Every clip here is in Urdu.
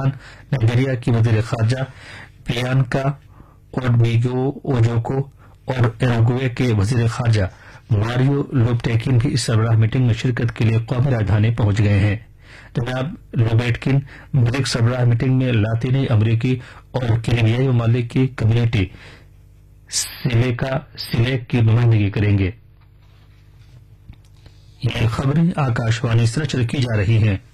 پاکستان، نائجیریا کی وزیر خارجہ پریانکا اوجوکو اور ایراگوے کے وزیر خارجہ ماریو لوبٹیکن بھی اس سربراہ میٹنگ میں شرکت کے لیے قومی راجدھانی پہنچ گئے ہیں۔ جناب لوبٹیکن برکس سربراہ میٹنگ میں لاطینی امریکی اور کیریبیائی ممالک کی کمیونٹی سیلیک کی نمائندگی کریں گے۔ یہ خبریں آکاشوانی سے نشر کی جا رہی ہیں۔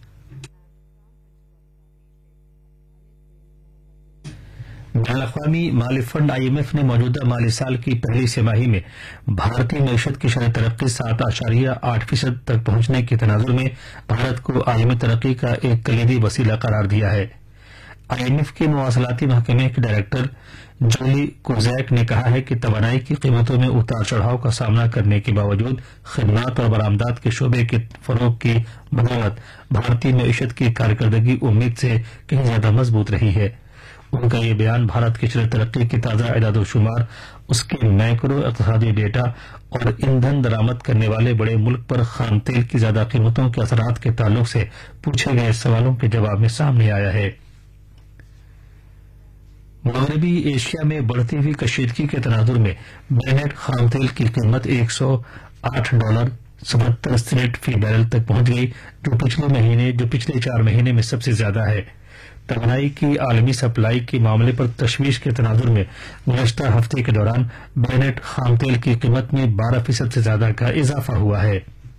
بین الاقوامی مالی فنڈ IMF نے موجودہ مالی سال کی پہلی سہ ماہی میں بھارتی معیشت کی شرح ترقی 7.8% تک پہنچنے کے تناظر میں بھارت کو عالمی ترقی کا ایک کلیدی وسیلہ قرار دیا ہے۔ IMF کے مواصلاتی محکمے کے ڈائریکٹر جولی کوزیک نے کہا ہے کہ توانائی کی قیمتوں میں اتار چڑھاؤ کا سامنا کرنے کے باوجود خدمات اور برآمدات کے شعبے کے فروغ کی بدولت بھارتی معیشت کی کارکردگی امید سے کہیں زیادہ مضبوط رہی ہے۔ ان کا یہ بیان بھارت کی شرح ترقی کی تازہ اعداد و شمار، اس کے میکرو اقتصادی ڈیٹا اور ایندھن درآمد کرنے والے بڑے ملک پر خام تیل کی زیادہ قیمتوں کے اثرات کے تعلق سے پوچھے گئے سوالوں کے جواب میں سامنے آیا ہے۔ مغربی ایشیا میں بڑھتی ہوئی کشیدگی کے تناظر میں برینٹ خام تیل کی قیمت $108.77 فی بیرل تک پہنچ گئی، جو پچھلے 4 مہینے میں سب سے زیادہ ہے۔ توانائی کی عالمی سپلائی کے معاملے پر تشویش کے تناظر میں گزشتہ ہفتے کے دوران برینٹ خام تیل کی قیمت میں 12% سے زیادہ کا اضافہ ہوا ہے۔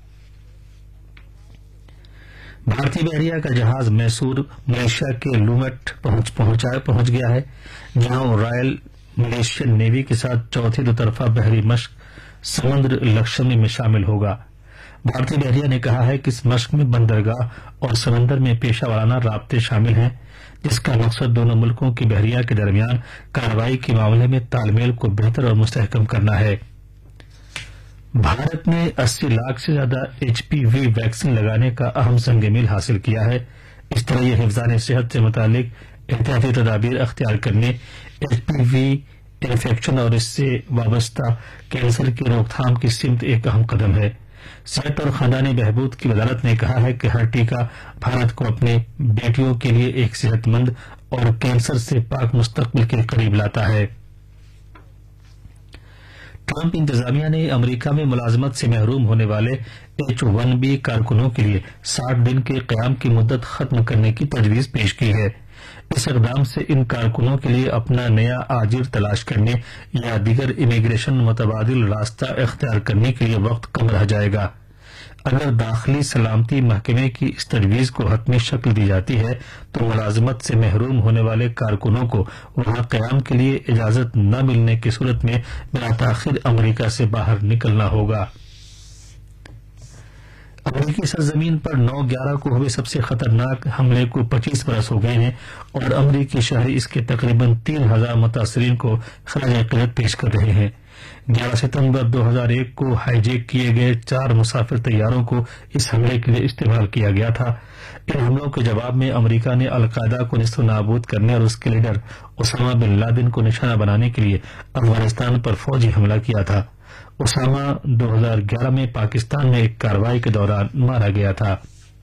بھارتی بحریہ کا جہاز میسور ملیشیا کے لومٹ پہنچ گیا ہے، جہاں رائل ملیشین نیوی کے ساتھ چوتھی دوطرفہ بحری مشق سمندر لکشمی میں شامل ہوگا۔ بھارتی بحریہ نے کہا ہے کہ اس مشق میں بندرگاہ اور سمندر میں پیشہ ورانہ رابطے شامل ہیں، جس کا مقصد دونوں ملکوں کی بحریہ کے درمیان کارروائی کے معاملے میں تال میل کو بہتر اور مستحکم کرنا ہے۔ بھارت نے 80 لاکھ سے زیادہ HPV ویکسین لگانے کا اہم سنگ میل حاصل کیا ہے۔ اس طرح یہ حفظان صحت سے متعلق احتیاطی تدابیر اختیار کرنے، HPV انفیکشن اور اس سے وابستہ کینسر کی روک تھام کی سمت ایک اہم قدم ہے۔ صحت اور خاندانی بہبود کی وزارت نے کہا ہے کہ ہر ٹیکہ بھارت کو اپنے بیٹیوں کے لیے ایک صحت مند اور کینسر سے پاک مستقبل کے قریب لاتا ہے۔ ٹرمپ انتظامیہ نے امریکہ میں ملازمت سے محروم ہونے والے H-1B کارکنوں کے لیے 60 دن کے قیام کی مدت ختم کرنے کی تجویز پیش کی ہے۔ اس اقدام سے ان کارکنوں کے لیے اپنا نیا آجر تلاش کرنے یا دیگر امیگریشن متبادل راستہ اختیار کرنے کے لیے وقت کم رہ جائے گا۔ اگر داخلی سلامتی محکمے کی اس تجویز کو حتمی شکل دی جاتی ہے تو ملازمت سے محروم ہونے والے کارکنوں کو وہاں قیام کے لیے اجازت نہ ملنے کی صورت میں بلا تاخیر امریکہ سے باہر نکلنا ہوگا۔ امریکی سرزمین پر 9/11 کو ہوئے سب سے خطرناک حملے کو 25 برس ہو گئے ہیں اور امریکی شہری اس کے تقریباً 3000 متاثرین کو خراج عقیدت پیش کر رہے ہیں۔ 11 ستمبر 2001 کو ہائی جیک کیے گئے 4 مسافر طیاروں کو اس حملے کے لیے استعمال کیا گیا تھا۔ ان حملوں کے جواب میں امریکہ نے القاعدہ کو نصف نابود کرنے اور اس کے لیڈر اسامہ بن لادن کو نشانہ بنانے کے لیے افغانستان پر فوجی حملہ کیا تھا۔ اسامہ 2011 میں پاکستان میں ایک کارروائی کے دوران مارا گیا تھا۔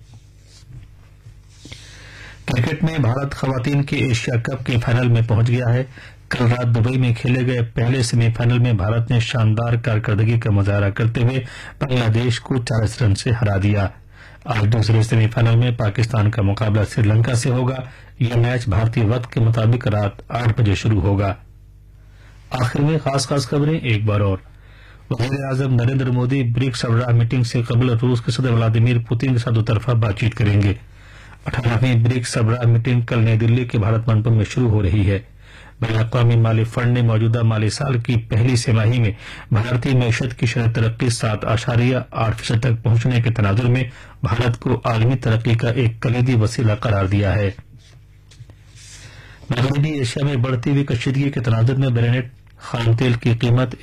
کرکٹ میں بھارت خواتین کے ایشیا کپ کے فائنل میں پہنچ گیا ہے۔ کل رات دبئی میں کھیلے گئے پہلے سیمی فائنل میں بھارت نے شاندار کارکردگی کا مظاہرہ کرتے ہوئے بنگلہ دیش کو 40 رن سے ہرا دیا۔ آج دوسرے سیمی فائنل میں پاکستان کا مقابلہ سری لنکا سے ہوگا۔ یہ میچ بھارتی وقت کے مطابق رات 8 بجے شروع ہوگا۔ آخر میں خاص خبریں ایک بار اور۔ وزیر اعظم نریندر مودی برکس سربراہ میٹنگ سے قبل روس کے صدر ولادیمیر پوتن کے ساتھ دوطرفہ بات چیت کریں گے۔ 18ویں برکس سربراہ میٹنگ کل نئی دلی کے بھارت منڈپم میں شروع ہو رہی ہے۔ بین الاقوامی مالی فنڈ نے موجودہ مالی سال کی پہلی سہ ماہی میں بھارتی معیشت کی شرح ترقی 7.8% تک پہنچنے کے تناظر میں بھارت کو عالمی ترقی کا ایک کلیدی وسیلہ قرار دیا ہے۔ مغربی ایشیا میں بڑھتی ہوئی کشیدگی کے تناظر میں برینٹ خام تیل کی قیمت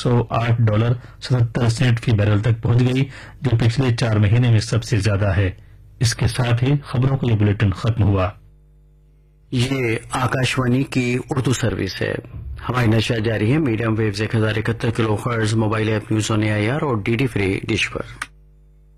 $108.77 فی بیرل تک پہنچ گئی، جو پچھلے 4 مہینے میں سب سے زیادہ ہے۔ اس کے ساتھ ہی خبروں کا یہ بلیٹن ختم ہوا۔ یہ آکاشوانی کی اردو سروس ہے۔ ہماری نشریات جاری ہے medium views 1071 kilo hertz, mobile app news on AIR اور DD فری ڈش پر۔